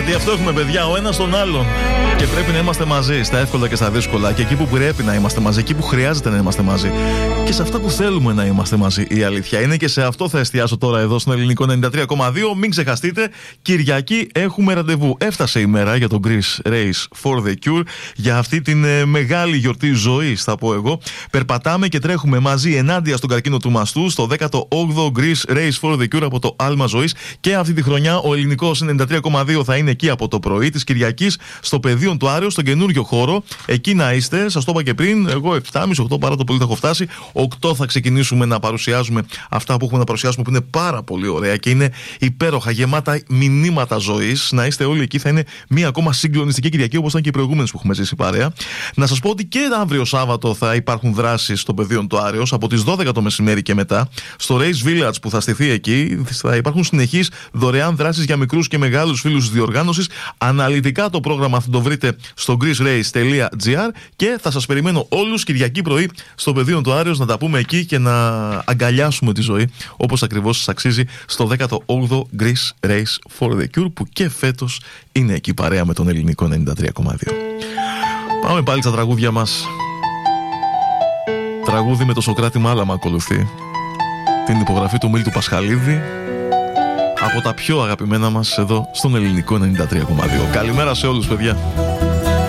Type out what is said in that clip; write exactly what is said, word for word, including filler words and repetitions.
Γιατί αυτό έχουμε, παιδιά, ο ένας τον άλλον. Και πρέπει να είμαστε μαζί στα εύκολα και στα δύσκολα. Και εκεί που πρέπει να είμαστε μαζί, εκεί που χρειάζεται να είμαστε μαζί. Και σε αυτά που θέλουμε να είμαστε μαζί. Η αλήθεια είναι, και σε αυτό θα εστιάσω τώρα εδώ στον Ελληνικό ενενήντα τρία κόμμα δύο. Μην ξεχαστείτε, Κυριακή έχουμε ραντεβού. Έφτασε η μέρα για το Greece Race for the Cure. Για αυτή την ε, μεγάλη γιορτή ζωής, θα πω εγώ. Περπατάμε και τρέχουμε μαζί ενάντια στον καρκίνο του μαστού στο δέκατο όγδοο Greece Race for the Cure από το Άλμα Ζωής. Και αυτή τη χρονιά ο Ελληνικός ενενήντα τρία κόμμα δύο θα είναι εκεί από το πρωί της Κυριακής στο πεδίο του Άρεως, στον καινούριο χώρο. Εκεί να είστε, σας το είπα και πριν. Εγώ επτά και μισή οκτώ παρά το πολύ θα έχω φτάσει. οκτώ θα ξεκινήσουμε να παρουσιάζουμε αυτά που έχουμε να παρουσιάσουμε, που είναι πάρα πολύ ωραία και είναι υπέροχα, γεμάτα μηνύματα ζωής. Να είστε όλοι εκεί, θα είναι μία ακόμα συγκλονιστική Κυριακή, όπως ήταν και οι προηγούμενες που έχουμε ζήσει παρέα. Να σας πω ότι και αύριο Σάββατο θα υπάρχουν δράσεις στο πεδίο του Άρεως από τις δώδεκα το μεσημέρι και μετά. Στο Race Village που θα στηθεί εκεί θα υπάρχουν συνεχείς δωρεάν δράσεις για μικρούς και μεγάλους φίλους της διοργάνωσης. Αναλυτικά το πρόγραμμα θα το βρείτε στο greece race τελεία gr και θα σας περιμένω όλους Κυριακή πρωί στο πεδίο του Άρεως να τα πούμε εκεί και να αγκαλιάσουμε τη ζωή όπως ακριβώς σας αξίζει στο δέκατο όγδοο Greece Race for the Cure, που και φέτος είναι εκεί παρέα με τον Ελληνικό ενενήντα τρία κόμμα δύο. Πάμε πάλι στα τραγούδια μας. Τραγούδι με το Σοκράτη Μάλαμα ακολουθεί. Την υπογραφή του Μίλτου Πασχαλίδη. Από τα πιο αγαπημένα μας εδώ στον Ελληνικό ενενήντα τρία κόμμα δύο. Καλημέρα σε όλους, παιδιά.